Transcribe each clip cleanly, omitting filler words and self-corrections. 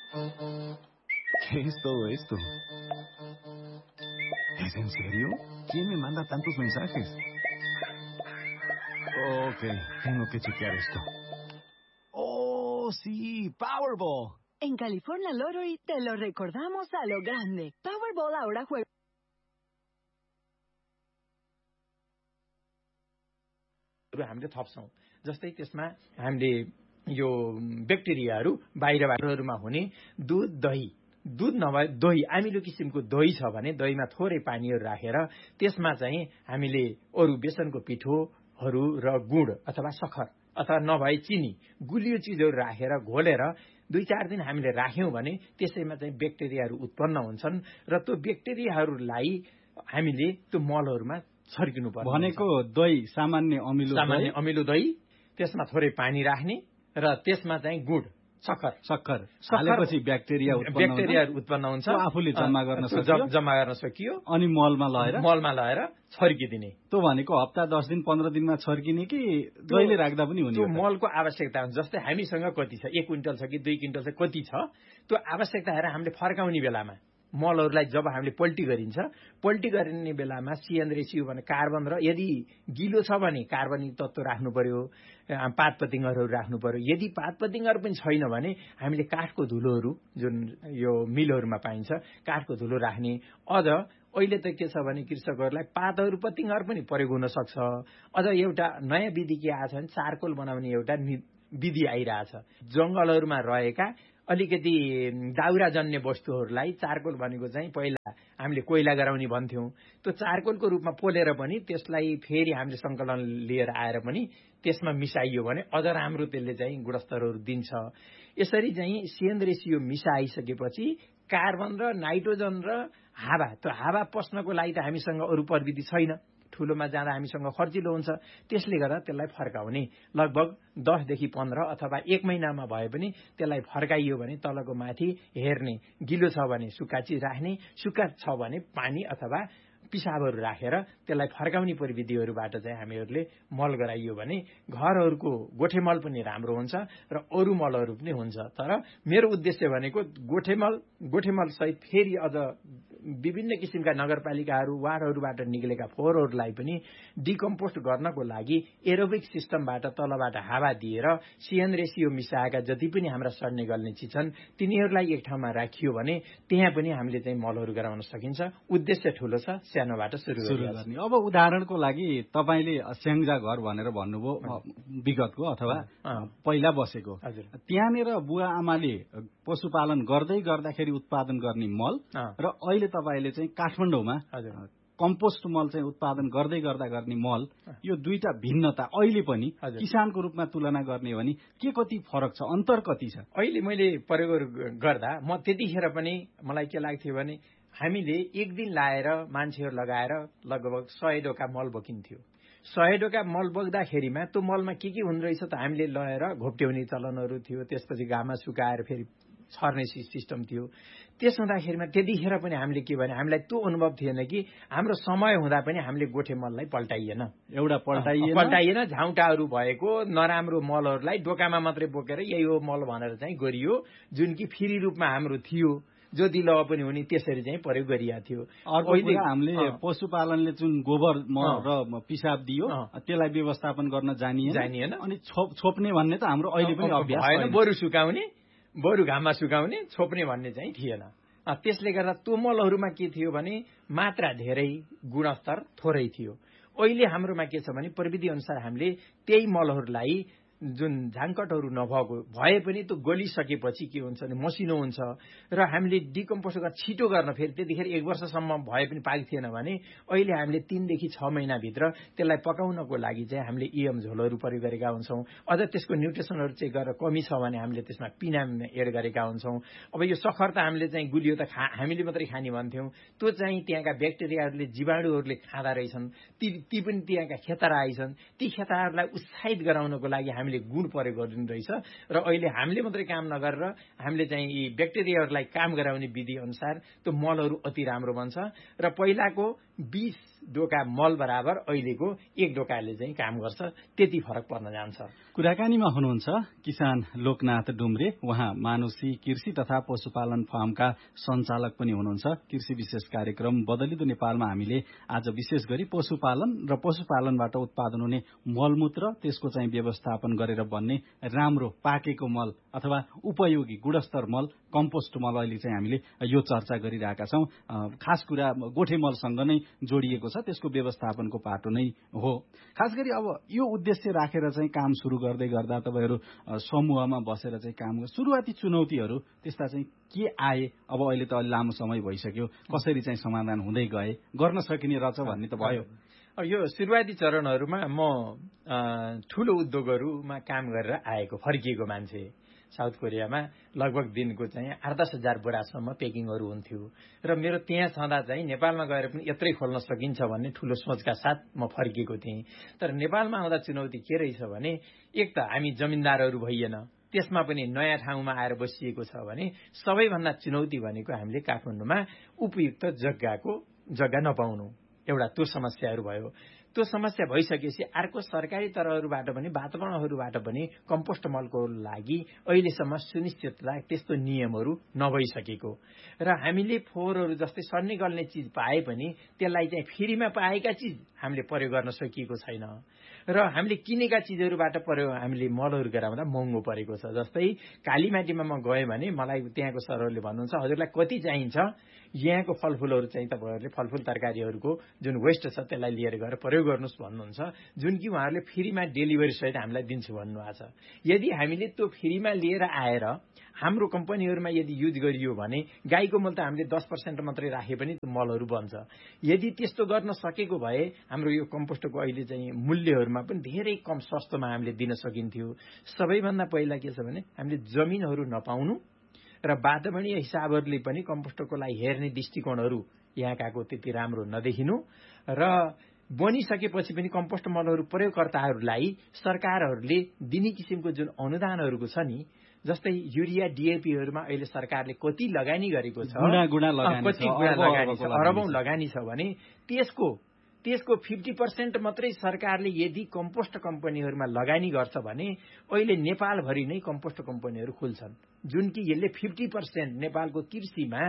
¿Qué es todo esto? ¿Es en serio? ¿Quién me manda tantos mensajes? Ok, tengo que chequear esto. ¡Oh, sí! ¡Powerball! En California Lottery te lo recordamos a lo grande. Powerball ahora juega. हामीले थप्छौं जस्तै त्यसमा हामीले यो ब्याक्टेरियाहरू बाहिरहरूमा हुने दूध दही दूध नभए दही अमिलो किसिमको दही छ भने दहीमा थोरै पानीहरू राखेर त्यसमा चाहिँ हामीले अरु बेसनको पिठोहरू र गुड अथवा सखर अथवा नभए चिनी गुलियो चीजहरू राखेर घोलेर 2-4 दिन हामीले राख्यौं भने त्यसैमा चाहिँ ब्याक्टेरियाहरू उत्पन्न हुन्छन् र त्यो ब्याक्टेरियाहरूलाई हामीले त्यो मलहरूमा छर्किनु पर्छ भनेको दही सामान्य अमिलो दही त्यसमा थोरै पानी राख्ने र त्यसमा चाहिँ गुड सखर हालेपछि ब्याक्टेरिया उत्पन्न हुन्छ आफूले जम्मा गर्न सकियो अनि मलमा लगाएर छर्किदिने त्यो भनेको हप्ता 10 दिन 15 दिनमा छर्किने कि दहीले राख्दा पनि हुने त्यो मलको आवश्यकता हुन्छ जस्तै हामीसँग कति छ 1 क्विन्टल छ कि 2 क्विन्टल छ कति छ त्यो आवश्यकता हेरेर हामीले फर्काउने बेलामा मलहरूलाई जब हामीले पल्टी गरिने बेलामा CN रेशियो भने कार्बन र यदि गिलो छ भने कार्बनिक तत्त्व राख्नु पर्यो पातपतिङहरू राख्नु पर्यो यदि पातपतिङहरू पनि छैन भने हामीले काठको धुलोहरू जुन यो मिलहरूमा पाइन्छ काठको धुलो राख्ने अझ अहिले त के छ भने कृषकहरूलाई पातहरू पतिङहरू पनि प्रयोग हुन सक्छ अझ एउटा नयाँ विधि के आछ भने चारकोल बनाउने एउटा विधि आइरहेछ जंगलहरूमा रहेका अलिकति दाउराजन्य वस्तुहरूलाई चारकोल भनेको चाहिँ पहिला हामीले कोइला गराउने भन्थ्यौं त्यो चारकोलको रूपमा पोलेर पनि त्यसलाई फेरि हामीले संकलन लिएर आएर पनि त्यसमा मिसाइयो भने अझ राम्रो त्यसले चाहिँ गुणस्तरहरू दिन्छ यसरी चाहिँ CN रेशियो मिसाइसकेपछि कार्बन र नाइट्रोजन र हावा त्यो हावा पस्नको लागि त हामीसँग अरु प्रविधि छैन ठूलोमा जाँदा हामीसँग खर्चिलो हुन्छ त्यसले गर्दा त्यसलाई फर्काउने लगभग 10 देखि 15 अथवा 1 महिनामा भए पनि त्यसलाई फर्काइयो भने तलको माथि हेर्ने गिलो छ भने सुक्खा चीज राख्ने सुक्खा छ भने पानी अथवा पिसाबहरू राखेर त्यसलाई फर्काउने प्रविधिहरूबाट चाहिँ हामीहरूले मल गराइयो भने घरहरूको गोठे मल पनि राम्रो हुन्छ र अरु मलहरू पनि हुन्छ तर मेरो उद्देश्य भनेको गोठे मल सहित फेरि अझ विभिन्न किसिमका नगरपालिकाहरू वार्डहरूबाट निक्लेका फोहोरहरूलाई पनि डिकम्पोस्ट गर्नको लागि एरोबिक सिस्टमबाट तलबाट हावा दिएर CN रेशियो मिसाएका जति पनि हाम्रा सड्ने गल्ने चिज छन् तिनीहरूलाई एक ठाउँमा राखियो भने त्यहाँ पनि हामीले चाहिँ मलहरू गराउन सकिन्छ उद्देश्य ठूलो छ सानोबाट सुरु गर्ने अब उदाहरणको लागि तपाईले स्याङ्जा घर भनेर भन्नुभयो विगतको अथवा पहिला बसेको त्यहाँनेर बुवा आमाले पशुपालन गर्दै गर्दाखेरि उत्पादन गर्ने मल र अहिले तपाईले चाहिँ काठमाडौँमा कम्पोस्ट मल चाहिँ उत्पादन गर्दै गर्दा गर्ने मल यो दुईटा भिन्नता अहिले पनि किसानको रूपमा तुलना गर्ने हो भने के कति फरक छ अन्तर कति छ अहिले मैले प्रयोग गर्दा म त्यतिखेर पनि मलाई के लाग्थ्यो भने हामीले एक दिन लाएर मान्छेहरू लगाएर लगभग 100 डोका मल बोकिन्थ्यो 100 डोका मल बोक्दाखेरिमा त्यो मलमा के हुँदो रहेछ त हामीले लगाएर घोप्ट्याउने चलनहरू थियो त्यसपछि घाममा सुकाएर फेरि छर्ने सिस्टम थियो त्यस हुँदाखेरिमा त्यतिखेर पनि हामीले के भने हामीलाई त्यो अनुभव थिएन कि हाम्रो समय हुँदा पनि हामीले गोठे मललाई पल्टाइएन झाउटाहरू भएको नराम्रो मलहरूलाई डोकामा मात्रै बोकेर यही हो मल भनेर चाहिँ गरियो जुन कि फ्री रूपमा हाम्रो थियो जो दिलो पनि हुने त्यसरी चाहिँ प्रयोग गरिएको थियो अर्को कुरा हामीले पशुपालनले जुन गोबर र पिसाब दियो त्यसलाई व्यवस्थापन गर्न जानिएन अनि छोप्ने भन्ने त हाम्रो अहिले पनि अभ्यास होइन बरु सुकाउने बरु घाममा सुकाउने छोप्ने भन्ने चाहिँ थिएन त्यसले गर्दा त्यो मलहरूमा के थियो भने मात्रा धेरै गुणस्तर थोरै थियो अहिले हाम्रोमा के छ भने प्रविधि अनुसार हामीले त्यही मलहरूलाई जुन झाङकटहरू नभएको भए पनि त्यो गलिसकेपछि के हुन्छ भने मसिनो हुन्छ र हामीले डिकम्पोज गरेर छिटो गर्न फेरि त्यतिखेर 1 वर्षसम्म भए पनि पाएको थिएन भने अहिले हामीले 3 देखि 6 महिनाभित्र त्यसलाई पकाउनको लागि चाहिँ हामीले इएम झोलहरू प्रयोग गरेका हुन्छौं अझ त्यसको न्युट्रिसनहरू चेक गरेर कमी छ भने हामीले त्यसमा पिना एड गरेका हुन्छौं अब यो सखर त हामीले चाहिँ गुलियो त हामीले मात्रै खाने भन्थ्यौं त्यो चाहिँ त्यहाँका ब्याक्टेरियाहरूले जीवाणुहरूले खाँदा रहेछन् ती पनि त्यहाँका खेतारा आइछन् ती खेताराहरूलाई उत्साहित गराउनको लागि हामीले गुण प्रयोग गरिनु रहेछ र अहिले हामीले मात्रै काम नगरेर हामीले चाहिँ यी ब्याक्टेरियाहरूलाई काम गराउने विधि अनुसार त्यो मलहरू अति राम्रो बन्छ र पहिलाको 20 डोका मल बराबर अहिलेको 1 डोकाले चाहिँ काम गर्छ, त्यति फरक पर्न जान्छ। कुराकानीमा हुनुहुन्छ किसान लोकनाथ डुम्रे। उहाँ मानुषी कृषि तथा पशुपालन फार्मका सञ्चालक पनि हुनुहुन्छ। कृषि विशेष कार्यक्रम बदलिदो नेपालमा हामीले आज विशेष गरी पशुपालन र पशुपालनबाट उत्पादन हुने मलमूत्र, त्यसको चाहिँ व्यवस्थापन गरेर बन्ने राम्रो पाकेको मल अथवा उपयोगी गुणस्तर मल, कम्पोस्ट मल अहिले चाहिँ हामीले यो चर्चा गरिरहेका छौं। खास कुरा गोठे मलसँग नै जोडिएको छ, त्यसको व्यवस्थापनको पाटो नै हो। खास गरी अब यो उद्देश्य राखेर चाहिँ काम सुरु गर्दै गर्दा तपाईहरु समूहमा बसेर चाहिँ काम गर्दा सुरुवाती चुनौतीहरू त्यस्ता चाहिँ के आए? अब अहिले त अलि लामो समय भइसक्यो, कसरी चाहिँ समाधान हुँदै गए, गर्न सकिने रहेछ भन्ने त भयो। यो सुरुवाती चरणहरूमा म ठूलो उद्योगहरूमा काम गरेर आएको फर्किएको मान्छे। साउथ कोरियामा लगभग दिनको चाहिँ 8-10 हजार बोरासम्म पेकिङहरू हुन्थ्यो र मेरो त्यहाँ छँदा चाहिँ नेपालमा गएर पनि यत्रै खोल्न सकिन्छ भन्ने ठूलो सोचका साथ म फर्किएको थिएँ। तर नेपालमा आउँदा चुनौती के रहेछ भने, एक त हामी जमिनदारहरू भइएन, त्यसमा पनि नयाँ ठाउँमा आएर बसिएको छ भने सबैभन्दा चुनौती भनेको हामीले काठमाडौँमा उपयुक्त जग्गा नपाउनु, एउटा त्यो समस्याहरू भयो। त्यो समस्या भइसकेपछि अर्को सरकारी तरहरुबाट पनि वातावरणहरूबाट पनि कम्पोस्ट मलको लागि अहिलेसम्म सुनिश्चितता त्यस्तो नियमहरू नभइसकेको र हामीले फोहोरहरू जस्तै सर्ने गल्ने चीज पाए पनि त्यसलाई चाहिँ फ्रीमा पाएका चीज हामीले प्रयोग गर्न सकिएको छैन र हामीले किनेका चीजहरूबाट हामीले मलहरू गराउँदा महँगो परेको छ। जस्तै कालीमाटीमा म गएँ भने मलाई त्यहाँको सरहरूले भन्नुहुन्छ हजुरलाई कति चाहिन्छ, यहाँको फलफुलहरू चाहिँ तपाईहरुले फलफुल तरकारीहरूको जुन वेस्ट छ त्यसलाई लिएर गएर प्रयोग गर्नुस् भन्नुहुन्छ, जुन कि उहाँहरूले फ्रीमा डेलिभरी सहित हामीलाई दिन्छु भन्नुभएको छ। यदि हामीले त्यो फ्रीमा लिएर आएर हाम्रो कम्पनीहरूमा यदि युज गरियो भने गाईको मल त हामीले 10% मात्रै राखे पनि मलहरू बन्छ। यदि त्यस्तो गर्न सकेको भए हाम्रो यो कम्पोस्टको अहिले चाहिँ मूल्यहरूमा पनि धेरै कम सस्तोमा हामीले दिन सकिन्थ्यो। सबैभन्दा पहिला के छ भने हामीले जमिनहरू नपाउनु र वातावरणीय हिसाबहरूले पनि कम्पोस्टको लागि हेर्ने दृष्टिकोणहरू यहाँकाको त्यति राम्रो नदेखिनु र बनिसकेपछि पनि कम्पोस्ट मलहरू प्रयोगकर्ताहरूलाई सरकारहरूले दिने किसिमको जुन अनुदानहरूको छ नि, जस्तै युरिया डीएपीहरूमा अहिले सरकारले कति लगानी गरेको छ, अरबौं लगानी छ भने त्यसको 50% मात्रै सरकारले यदि कम्पोस्ट कम्पनीहरूमा लगानी गर्छ भने अहिले नेपालभरि नै कम्पोस्ट कम्पनीहरू खुल्छन्, जुन कि यसले 50% नेपालको कृषिमा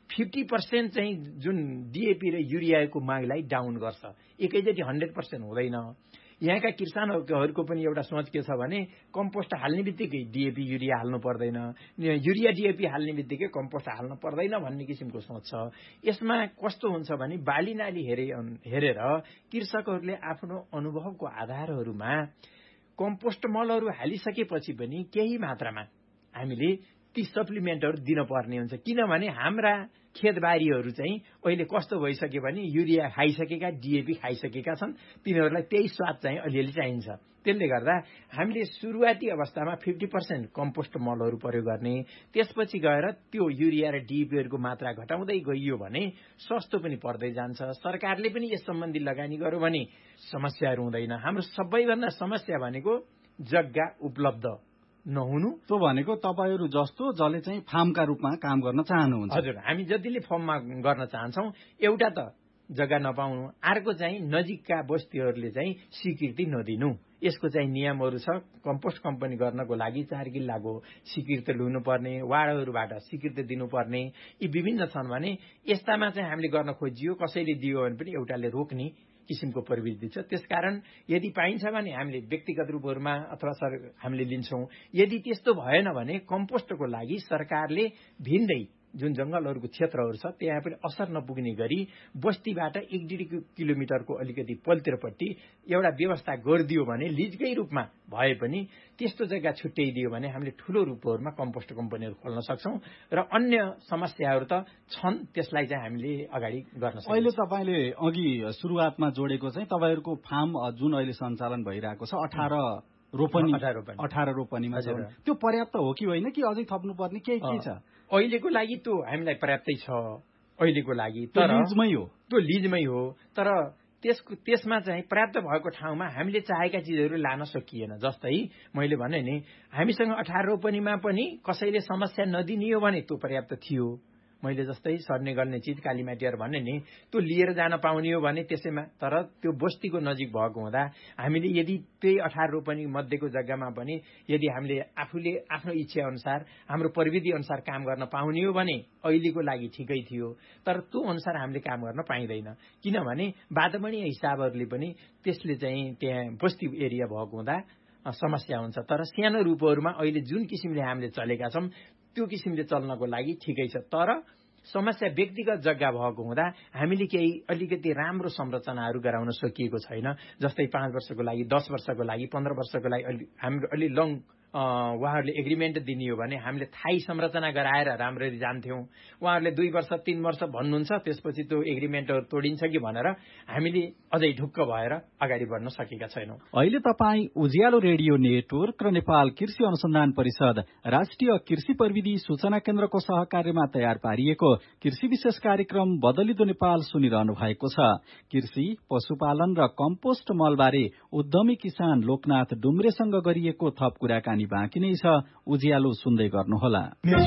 50% चाहिँ जुन डीएपी र युरियाको मागलाई डाउन गर्छ। एकैचोटि 100% हुँदैन। यहाँका किसानहरूको पनि एउटा सोच के छ भने कम्पोस्ट हाल्ने बित्तिकै डीएपी युरिया हाल्नु पर्दैन, युरिया डीएपी हाल्ने बित्तिकै कम्पोस्ट हाल्नु पर्दैन भन्ने किसिमको सोच छ। यसमा कस्तो हुन्छ भने बाली नाली हेरेर कृषकहरूले आफ्नो अनुभवको आधारहरूमा कम्पोस्ट मलहरू हालिसकेपछि पनि केही मात्रामा हामीले ती सप्लिमेन्टहरू दिन पर्ने हुन्छ, किनभने हाम्रा खेतबारीहरू चाहिँ अहिले कस्तो भइसक्यो भने युरिया खाइसकेका, डीएपी खाइसकेका छन्, तिनीहरूलाई त्यही स्वाद चाहिँ अलिअलि चाहिन्छ। त्यसले गर्दा हामीले सुरुवाती अवस्थामा 50% कम्पोस्ट मलहरू प्रयोग गर्ने, त्यसपछि गएर त्यो युरिया र डीएपीहरूको मात्रा घटाउँदै गइयो भने सस्तो पनि पर्दै जान्छ। सरकारले पनि यस सम्बन्धी लगानी गर्यो भने समस्याहरू हुँदैन। हाम्रो सबैभन्दा समस्या भनेको जग्गा उपलब्ध नहुनु। त्यो भनेको तपाईहरु जस्तो जसले चाहिँ फार्मका रूपमा काम गर्न चाहनुहुन्छ। हजुर, हामी जतिले फर्ममा गर्न चाहन्छौं, एउटा त जग्गा नपाउनु, अर्को चाहिँ नजिकका बस्तीहरूले चाहिँ स्वीकृति नदिनु। यसको चाहिँ नियमहरू छ। कम्पोस्ट कम्पनी गर्नको लागि 4 किल्लाको स्वीकृति लिनुपर्ने, वार्डहरूबाट स्वीकृति दिनुपर्ने, यी विभिन्न छन् भने यस्तामा चाहिँ हामीले गर्न खोजियो, कसैले दियो भने पनि एउटाले रोक्ने किसिमको प्रवृत्ति छ। त्यसकारण यदि पाइन्छ भने हामीले व्यक्तिगत रूपहरूमा अथवा हामीले लिन्छौं। यदि त्यस्तो भएन भने कम्पोस्टको लागि सरकारले भिन्दै जुन जंगलहरूको क्षेत्रहरू छ त्यहाँ पनि असर नपुग्ने गरी बस्तीबाट 1.5 किलोमिटरको अलिकति पल्तिरपट्टि एउटा व्यवस्था गरिदियो भने लिजकै रूपमा भए पनि त्यस्तो जग्गा छुट्याइदियो भने हामीले ठूलो रूपहरूमा कम्पोस्ट कम्पनीहरू खोल्न सक्छौं र अन्य समस्याहरू त छन्, त्यसलाई चाहिँ हामीले अगाडि गर्न सक्छौं। अहिले तपाईले अघि सुरुवातमा जोडेको चाहिँ तपाईहरुको फार्म जुन अहिले सञ्चालन भइरहेको छ 18 रोपनीमा छ, त्यो पर्याप्त हो कि होइन कि अझै थप्नुपर्ने के छ? अहिलेको लागि त्यो हामीलाई पर्याप्तै छ अहिलेको लागि, तर त्यो लिजमै हो। तर त्यसमा चाहिँ पर्याप्त भएको ठाउँमा हामीले चाहेका चीजहरू लान सकिएन। जस्तै मैले भने नि हामीसँग 18 रोपनीमा पनि कसैले समस्या नदिनियो भने त्यो पर्याप्त थियो। मैले जस्तै सर्ने गर्ने चिज कालीमाटीहरु भन्ने नि त्यो लिएर जान पाउने हो भने त्यसैमा, तर त्यो बस्तीको नजिक भएको हुँदा हामीले यदि त्यही 18 रोपनी मध्येको जग्गामा पनि यदि हामीले आफूले आफ्नो इच्छा अनुसार हाम्रो प्रविधि अनुसार काम गर्न पाउने हो भने अहिलेको लागि ठिकै थियो। तर त्यो अनुसार हामीले काम गर्न पाइँदैन, किनभने वातावरणीय हिसाबहरूले पनि त्यसले चाहिँ त्यहाँ बस्ती एरिया भएको हुँदा समस्या हुन्छ। तर सानो रूपहरूमा अहिले जुन किसिमले हामीले चलेका छौं त्यो किसिमले चल्नको लागि ठिकै छ। तर समस्या व्यक्तिगत जग्गा भएको हुँदा हामीले केही अलिकति राम्रो संरचनाहरू गराउन सकिएको छैन। जस्तै 5 वर्षको लागि, 10 वर्षको लागि, 15 वर्षको लागि हाम्रो अलि लङ उहाँहरूले एग्रिमेन्ट दिने हो भने हामीले थाई संरचना गराएर राम्ररी जान्थ्यौं। उहाँहरूले 2 वर्ष 3 वर्ष भन्नुहुन्छ, त्यसपछि त्यो एग्रिमेन्टहरू तोडिन्छ कि भनेर हामीले अझै ढुक्क भएर अगाडि बढ्न सकेका छैनौं। अहिले तपाईँ उज्यालो रेडियो नेटवर्क र नेपाल कृषि अनुसन्धान परिषद राष्ट्रिय कृषि प्रविधि सूचना केन्द्रको सहकार्यमा तयार पारिएको कृषि विशेष कार्यक्रम बदलिदो नेपाल सुनिरहनु भएको छ। कृषि, पशुपालन र कम्पोस्ट मलबारे उद्यमी किसान लोकनाथ डुम्रेसँग गरिएको थप कुराकानी बाँकी नै छ। उज्यालो सुन्दै गर्नुहोला।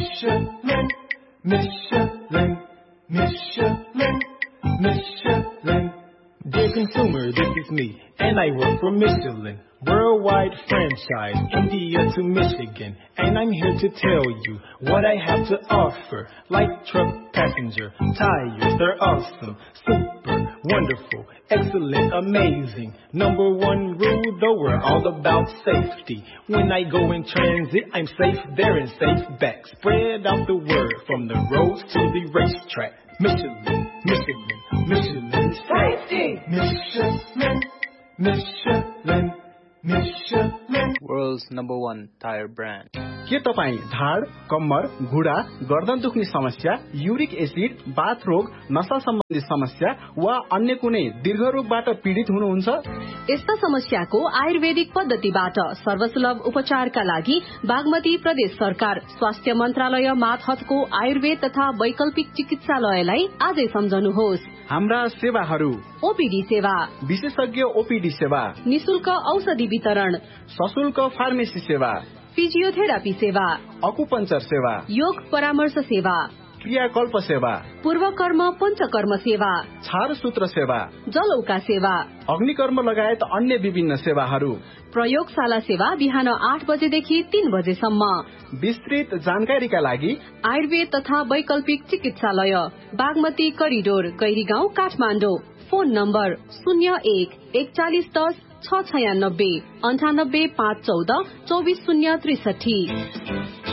Dear consumer, this is me, and I work for Michelin. Worldwide franchise, India to Michigan. And I'm here to tell you what I have to offer. Light truck passenger, tires, they're awesome. Super, wonderful, excellent, amazing. Number 1 rule, though, we're all about safety. When I go in transit, I'm safe there and safe back. Spread out the word from the roads to the racetrack. Michelin, Michigan, Michelin safety. Michelin, Michelin, Michelin. World's #1 tire brand. के तपाईँ ढाड, कम्मर, घुँडा, गर्दन दुख्ने समस्या, uric acid, बाथ रोग, नशा सम्बन्धी समस्या वा अन्य कुनै दीर्घ रोगबाट पीडित हुनुहुन्छ? यस्ता समस्याको आयुर्वेदिक पद्धतिबाट सर्वसुलभ उपचारका लागि बागमती प्रदेश सरकार स्वास्थ्य मन्त्रालय मातहतको आयुर्वेद तथा वैकल्पिक चिकित्सालयलाई आजै सम्झनुहोस्। हाम्रा सेवाहरू: ओपीडी सेवा, विशेषज्ञ ओपीडी सेवा, निशुल्क औषधि वितरण, सशुल्क फार्मेसी सेवा, फिजियोथेरापी सेवा, अकुपञ्चर सेवा, योग परामर्श सेवा, क्रियाकल्प सेवा, पूर्वकर्म पञ्चकर्म सेवा, छारसूत्र सेवा, जलौका सेवा, अग्निकर्म लगायत अन्य विभिन्न सेवाहरू, प्रयोगशाला सेवा बिहान 8 बजेदेखि 3 बजेसम्म। विस्तृत जानकारीका लागि आयुर्वेद तथा वैकल्पिक चिकित्सालय, Bagmati corridor, Gairigaun, Kathmandu. Phone number 01 4110 696 98 514 24063।